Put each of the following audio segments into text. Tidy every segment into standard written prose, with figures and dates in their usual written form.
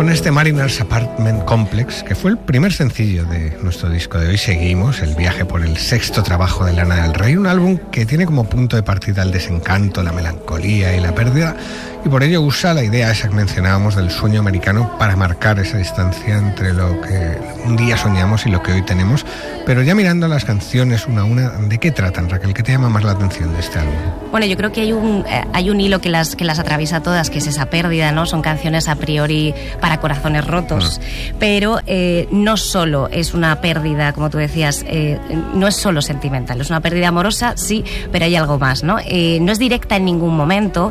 Con este Mariner's Apartment Complex, que fue el primer sencillo de nuestro disco de hoy, seguimos el viaje por el sexto trabajo de Lana del Rey, un álbum que tiene como punto de partida el desencanto, la melancolía y la pérdida, y por ello usa la idea esa que mencionábamos del sueño americano para marcar esa distancia entre lo que un día soñamos y lo que hoy tenemos. Pero ya mirando las canciones una a una, ¿de qué tratan, Raquel? ¿Qué te llama más la atención de este álbum? Bueno, yo creo que hay un hilo que las atraviesa todas, que es esa pérdida, ¿no? Son canciones a priori para corazones rotos, pero no solo es una pérdida, como tú decías, no es solo sentimental, es una pérdida amorosa, sí, pero hay algo más, ¿no? No es directa en ningún momento,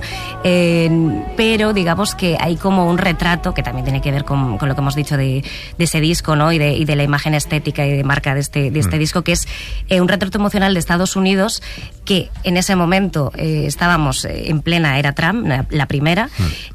pero digamos que hay como un retrato que también tiene que ver con lo que hemos dicho de ese disco, ¿no? Y de la imagen estética y de marca de este disco, que es un retrato emocional de Estados Unidos, que en ese momento estábamos en plena era Trump, la primera,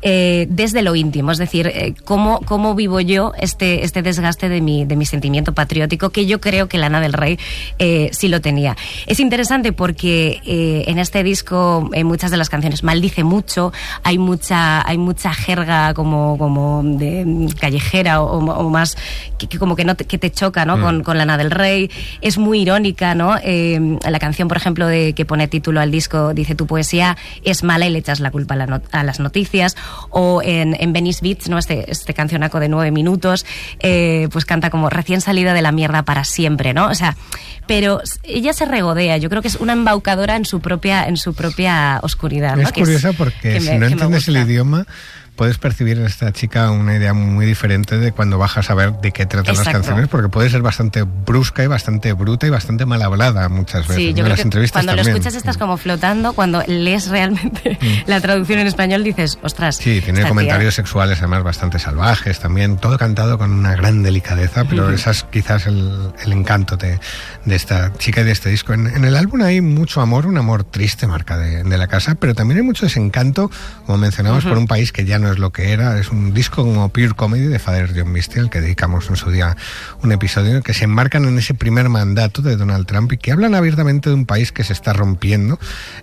desde lo íntimo, es decir, cómo vivo yo este desgaste de mi sentimiento patriótico, que yo creo que Lana del Rey sí lo tenía. Es interesante porque en este disco muchas de las canciones maldice mucho, hay mucha jerga como de callejera o más que como que no que te choca, ¿no? Con Lana del Rey. Es muy irónica, ¿no? La canción, por ejemplo, que pone título al disco, dice: tu poesía es mala y le echas la culpa a las noticias. O en Venice Beach, ¿no? Este cancionaco de 9 minutos, pues canta como recién salida de la mierda para siempre, ¿no? O sea, pero ella se regodea. Yo creo que es una embaucadora en su propia oscuridad, ¿no? Es curiosa porque si no entiendes el idioma, puedes percibir en esta chica una idea muy diferente de cuando bajas a ver de qué tratan las canciones, porque puede ser bastante brusca y bastante bruta y bastante mal hablada muchas veces. Sí, yo creo que que cuando también lo escuchas estás como flotando, cuando lees realmente la traducción en español dices, ostras. Sí, tiene comentarios sexuales además bastante salvajes también, todo cantado con una gran delicadeza, pero esa es quizás el encanto de esta chica y de este disco. En el álbum hay mucho amor, un amor triste, marca de la casa, pero también hay mucho desencanto, como mencionamos, por un país que ya no es lo que era. Es un disco como Pure Comedy de Father John Misty, al que dedicamos en su día un episodio, que se enmarcan en ese primer mandato de Donald Trump y que hablan abiertamente de un país que se está rompiendo.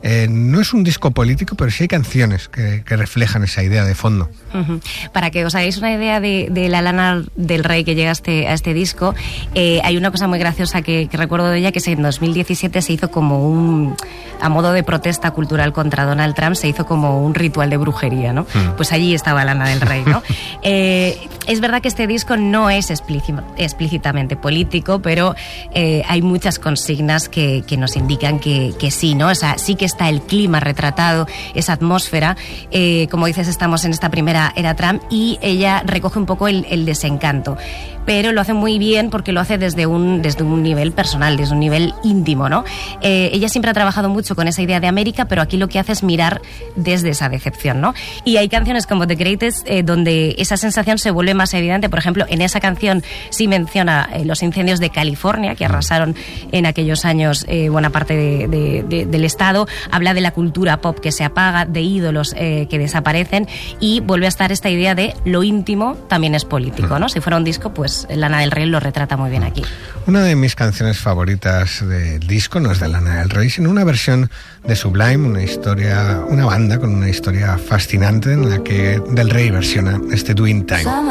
No es un disco político, pero sí hay canciones que reflejan esa idea de fondo. Para que os hagáis una idea de la Lana del Rey que llega a este disco, hay una cosa muy graciosa que recuerdo de ella, que en 2017 se hizo como a modo de protesta cultural contra Donald Trump, se hizo como un ritual de brujería, ¿no? Pues allí estaba Lana del Rey, ¿no? Es verdad que este disco no es explícitamente político, pero hay muchas consignas que nos indican que sí, ¿no? O sea, sí que está el clima retratado, esa atmósfera. Como dices, estamos en esta primera era Trump y ella recoge un poco el desencanto, pero lo hace muy bien porque lo hace desde un nivel personal, desde un nivel íntimo, ¿no? Ella siempre ha trabajado mucho con esa idea de América, pero aquí lo que hace es mirar desde esa decepción, ¿no? Y hay canciones como The Greatest donde esa sensación se vuelve más evidente. Por ejemplo, en esa canción sí menciona los incendios de California, que arrasaron en aquellos años buena parte del estado. Habla de la cultura pop que se apaga, de ídolos que desaparecen, y vuelve a estar esta idea de lo íntimo también es político, ¿no? Si fuera un disco, pues Lana del Rey lo retrata muy bien aquí. Una de mis canciones favoritas del disco no es de Lana del Rey, sino una versión de Sublime, una banda con una historia fascinante en la que Del Rey versiona este Doing Time.